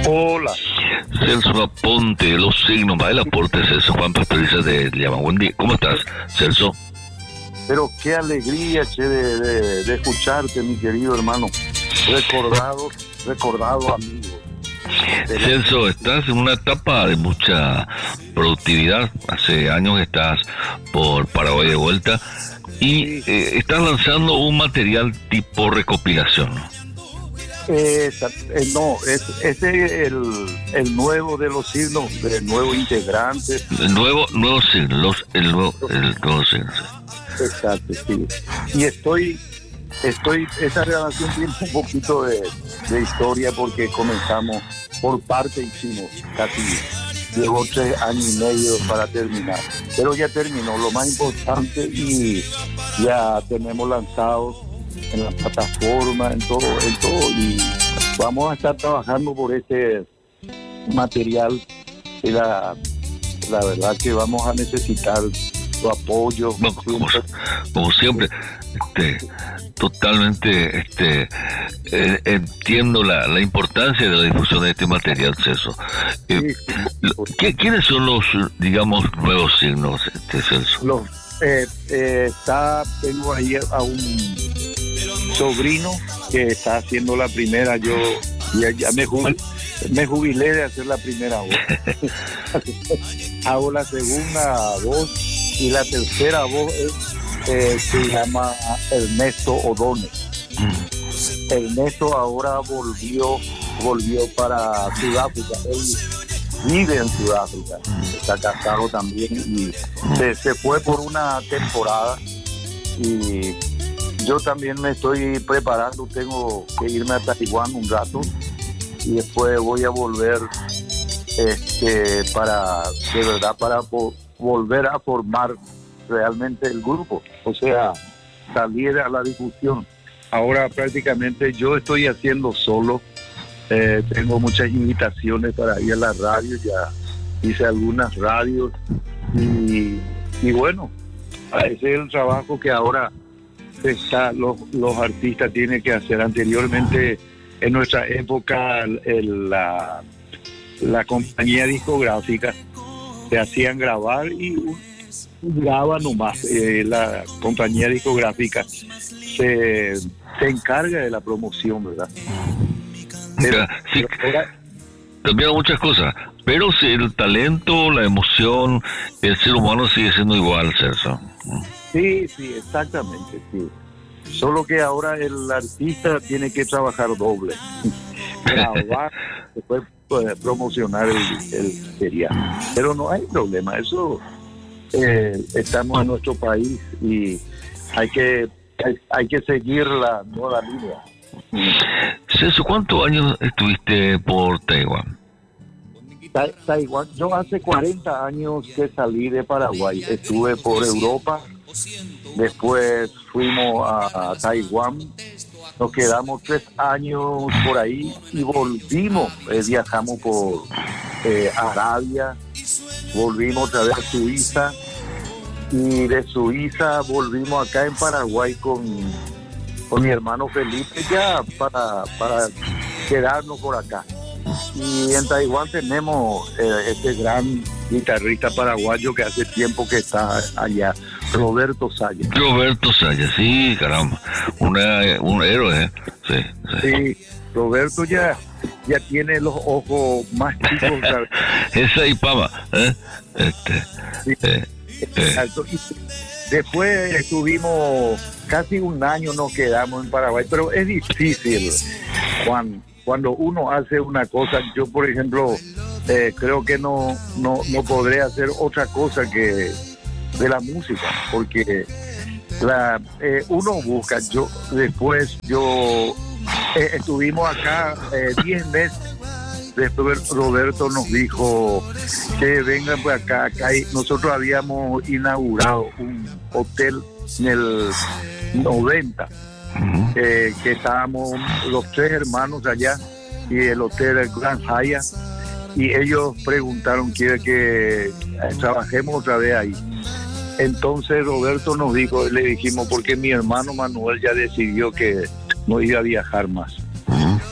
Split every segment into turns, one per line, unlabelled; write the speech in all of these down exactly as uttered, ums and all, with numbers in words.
Hola.
Celso Aponte, los signos, va el aporte, Celso Juan Pastoriza de Llama. Buen día, ¿cómo estás, Celso?
Pero qué alegría, che, de, de, de escucharte, mi querido hermano. Recordado, recordado amigo.
Celso, estás en una etapa de mucha productividad. Hace años que estás por Paraguay de vuelta y eh, estás lanzando un material tipo recopilación, ¿no?
Eh, eh, no, es, ese es el, el nuevo de los signos, de nuevos integrantes.
El nuevo, nuevo signo, los, el nuevo, el nuevo signo. Sí.
Exacto, sí. Y estoy, estoy, esa relación tiene un poquito de, de historia porque comenzamos por parte, hicimos casi, llevo tres años y medio para terminar, pero ya terminó lo más importante y ya tenemos lanzados en la plataforma, en todo, en todo, y vamos a estar trabajando por este material y la, la verdad que vamos a necesitar tu apoyo.
No, como, como siempre, este, totalmente este, eh, entiendo la, la importancia de la difusión de este material, Celso. Eh, ¿qué, ¿Quiénes son los, digamos, nuevos signos, este, Celso?
Los, eh, eh, está, tengo ahí a un sobrino que está haciendo la primera, yo ya, ya me, jubilé, me jubilé de hacer la primera voz. Hago la segunda voz y la tercera voz es, eh, se llama Ernesto O'Donnell. Mm. Ernesto ahora volvió, volvió para Sudáfrica. Él vive en Sudáfrica, está casado también y se, se fue por una temporada y yo también me estoy preparando, tengo que irme a Taiwán un rato y después voy a volver este para, de verdad, para po- volver a formar realmente el grupo, o sea, salir a la difusión. Ahora prácticamente yo estoy haciendo solo, eh, tengo muchas invitaciones para ir a la radio, ya hice algunas radios y, y bueno, ese es el trabajo que ahora está, los, los artistas tienen que hacer. Anteriormente, en nuestra época, el, la, la compañía discográfica se hacían grabar y graba nomás. Eh, la compañía discográfica se, se encarga de la promoción, ¿verdad? Pero,
sí,
pero ahora,
cambiaron muchas cosas, pero si el talento, la emoción, el ser humano sigue siendo igual, Celso.
Sí, sí, exactamente, sí. Solo que ahora el artista tiene que trabajar doble. Grabar, después pues, promocionar el, el material. Pero no hay problema, eso eh, estamos en nuestro país y hay que hay, hay que seguir la nueva línea.
Celso, ¿cuántos años estuviste por Taiwán?
Ta- Taiwán, yo hace cuarenta años que salí de Paraguay, estuve por Europa. Después fuimos a, a Taiwán, nos quedamos tres años por ahí y volvimos, eh, viajamos por eh, Arabia, volvimos otra vez a Suiza y de Suiza volvimos acá en Paraguay con, con mi hermano Felipe ya para, para quedarnos por acá. Y en Taiwán tenemos eh, este gran guitarrista paraguayo que hace tiempo que está allá, Roberto Saya.
Roberto Saya, sí, caramba, una, un héroe, ¿eh? Sí,
sí. Sí, Roberto ya, ya tiene los ojos más chicos.
Esa y pava, ¿eh? Este,
sí,
eh,
exacto. Eh. Después estuvimos casi un año, nos quedamos en Paraguay, pero es difícil, Juan. Cuando uno hace una cosa, yo por ejemplo, eh, creo que no, no, no podré hacer otra cosa que de la música, porque la, eh, uno busca, yo después, yo eh, estuvimos acá diez eh, meses, después Roberto nos dijo que vengan por acá, acá hay, nosotros habíamos inaugurado un hotel en el noventa. Uh-huh. Eh, que estábamos los tres hermanos allá y el hotel el Grand Hyatt y ellos preguntaron quiere que eh, trabajemos otra vez ahí. Entonces Roberto nos dijo, le dijimos porque mi hermano Manuel ya decidió que no iba a viajar más. Uh-huh.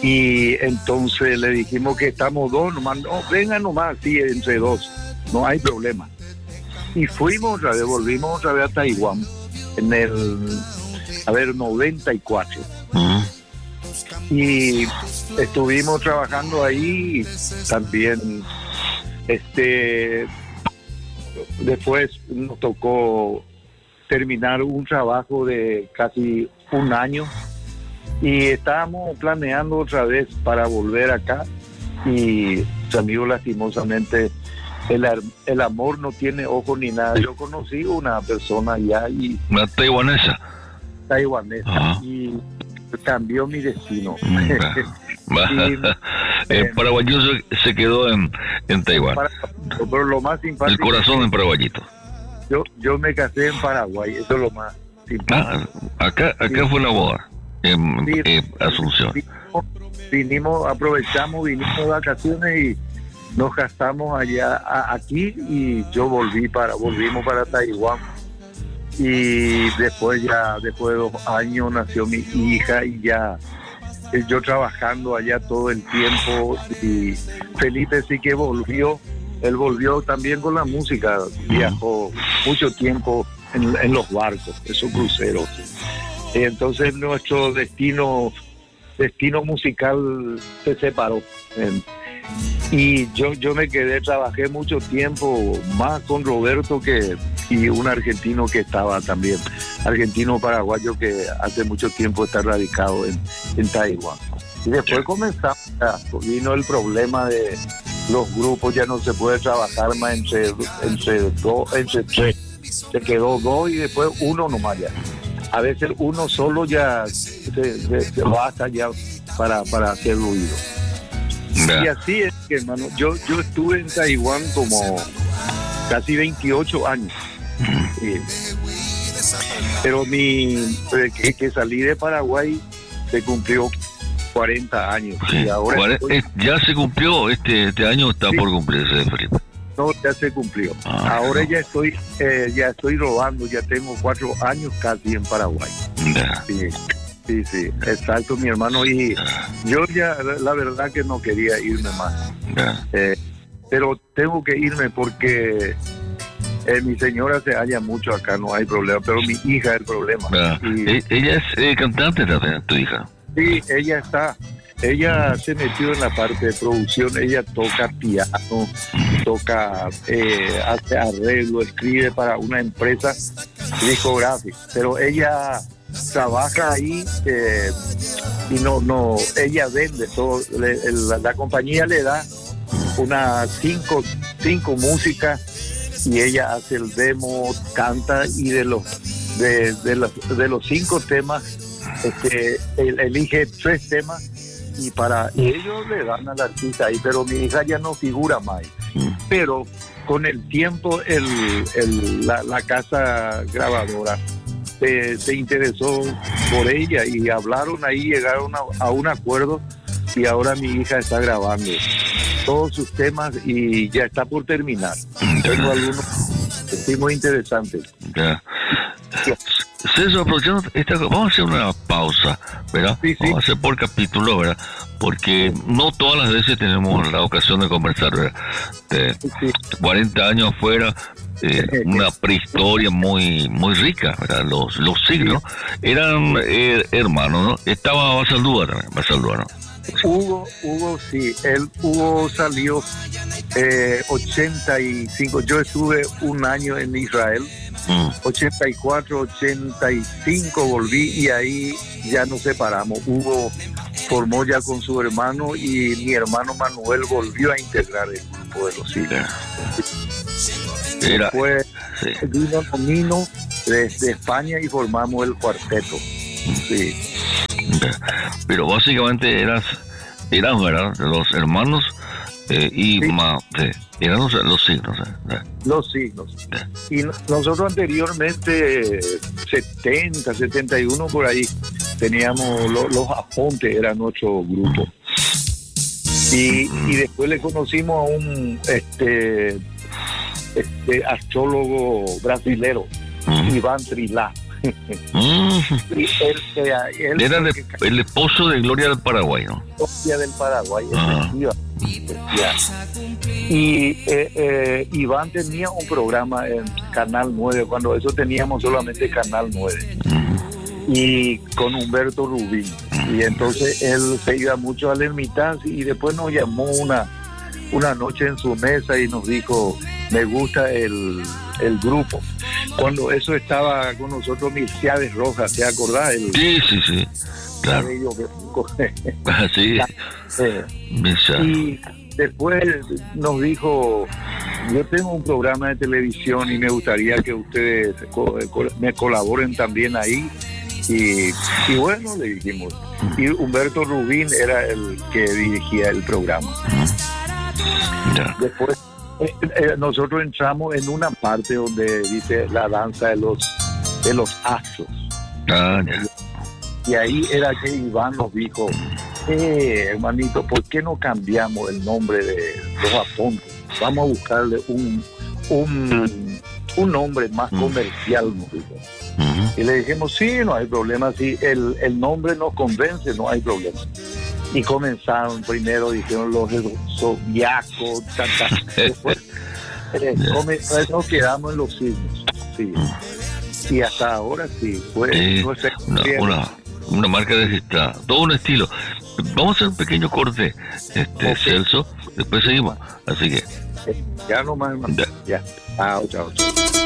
Y entonces le dijimos que estamos dos, nomás, no, vengan nomás, sí, entre dos, no hay problema. Y fuimos otra vez, volvimos otra vez a Taiwán en el, a ver, noventa y cuatro. Uh-huh. Y estuvimos trabajando ahí también. Este, después nos tocó terminar un trabajo de casi un año y estábamos planeando otra vez para volver acá. Y su amigo, lastimosamente, el, el amor no tiene ojos ni nada. Yo conocí una persona allá y
una taiwanesa
taiwanesa uh-huh. y cambió mi destino.
y, el paraguayo se, se quedó en, en Taiwán,
para, pero lo más simpático,
el corazón en paraguayito.
Yo, yo me casé en Paraguay, eso es lo más simpático.
Ah, acá, acá sí. Fue la boda en, sí, en Asunción.
Vinimos, vinimos, aprovechamos, vinimos de vacaciones y nos gastamos allá a, aquí y yo volví para, volvimos para Taiwán. Y después ya, después de dos años nació mi hija y ya yo trabajando allá todo el tiempo. Y Felipe sí que volvió, él volvió también con la música, viajó mucho tiempo en, en los barcos, esos cruceros. Y entonces nuestro destino, destino musical se separó. Y yo, yo me quedé, trabajé mucho tiempo más con Roberto que y un argentino que estaba también, argentino paraguayo que hace mucho tiempo está radicado en, en Taiwán. Y después comenzamos, vino el problema de los grupos, ya no se puede trabajar más entre, entre dos, entre tres. Se quedó dos y después uno nomás ya. A veces uno solo ya se, se, se basta ya para, para hacer ruido. Yeah. Y así es que, hermano, yo, yo estuve en Taiwán como casi veintiocho años. Sí. Pero mi que, que salí de Paraguay se cumplió cuarenta años.
Sí. Y ahora estoy... Ya se cumplió, este, este año está sí. por cumplirse, Felipe.
No, ya se cumplió. Ah, ahora no. ya estoy eh, ya estoy robando, ya tengo cuatro años casi en Paraguay. Yeah. Sí. Sí, sí, exacto, mi hermano. Y yo ya, la verdad que no quería irme más. Yeah. Eh, pero tengo que irme porque eh, mi señora se halla mucho acá, no hay problema. Pero mi hija es el problema.
Yeah. Y, ¿Ella es eh, cantante también, tu hija?
Sí, ella está. Ella se metió en la parte de producción. Ella toca piano, toca, eh, hace arreglo, escribe para una empresa discográfica. Pero ella trabaja ahí eh, y no no ella vende todo, le, el, la, la compañía le da unas cinco cinco músicas y ella hace el demo, canta y de los de, de los de los cinco temas este él, elige tres temas y para y ellos le dan al artista ahí, pero mi hija ya no figura más. Pero con el tiempo el, el la, la casa grabadora Se, se interesó por ella y hablaron ahí, llegaron a, a un acuerdo y ahora mi hija está grabando todos sus temas y ya está por terminar. Tengo algunos sí, muy interesantes.
Yeah. César, aprovechando esta, vamos a hacer una pausa, ¿verdad? Sí, sí. Vamos a hacer por capítulo, ¿verdad? Porque no todas las veces tenemos la ocasión de conversar, ¿verdad? De sí, sí. cuarenta años afuera. Eh, una prehistoria muy muy rica, ¿verdad? Los los signos eran eh, hermanos, ¿no? Estaba Basaldúa también, Basaldúa, ¿no?
Hugo, Hugo, sí, él, Hugo salió eh, ochenta y cinco, yo estuve un año en Israel, mm. ochenta y cuatro, ochenta y cinco volví y ahí ya nos separamos. Hugo formó ya con su hermano y mi hermano Manuel volvió a integrar el grupo de los signos.
Era,
Después
sí.
vino Comino desde España y formamos el cuarteto. Sí.
Pero básicamente eras, eran, ¿verdad? Los hermanos eh, y sí. más, sí. eran los, los signos. ¿eh?
Los signos. Sí. Y nosotros anteriormente, setenta, setenta y uno por ahí, teníamos lo, los Apontes, era nuestro grupo. Y, mm. y después le conocimos a un este este astrólogo brasilero, uh-huh. Iván Trilá.
Mm.
Y él, eh, él
Era de-
que-
el esposo de Gloria del Paraguay, ¿no?
Gloria del Paraguay,
Ah.
efectivamente, ya. Y eh, eh, Iván tenía un programa en Canal nueve, cuando eso teníamos solamente Canal nueve, y con Humberto Rubín. Y entonces él se iba mucho al Hermitage y después nos llamó una, una noche en su mesa y nos dijo, me gusta el, el grupo. Cuando eso estaba con nosotros Mircea Rojas, ¿te acordás? El
Sí, sí, sí. Claro.
cabello blanco.
Así.
Eh,
Misa.
Y después nos dijo, yo tengo un programa de televisión y me gustaría que ustedes co- co- me colaboren también ahí. Y, y bueno, le dijimos. Y Humberto Rubín era el que dirigía el programa.
Ya.
Después eh, eh, nosotros entramos en una parte donde dice la danza de los, de los astros.
Ah, ya.
Y ahí era que Iván nos dijo, eh, hermanito, ¿por qué no cambiamos el nombre de los apuntes? Vamos a buscarle un, un, un nombre más comercial, nos dijo.
Ujú.
Y le dijimos, sí, no hay problema, si el, el nombre nos convence, no hay problema. Y comenzaron primero, dijeron los zodiacos, ta, ta. Después eh, come- nos quedamos en los signos, sí. Y hasta ahora sí, fue
Eh,
nuestra
una,
experiencia.
una, una marca registrada, todo un estilo. Vamos a hacer un pequeño corte, este
Ok.
Celso, después seguimos. Así que,
Ya nomás, hermano.
ya.
Ya. Chao, chao, chao.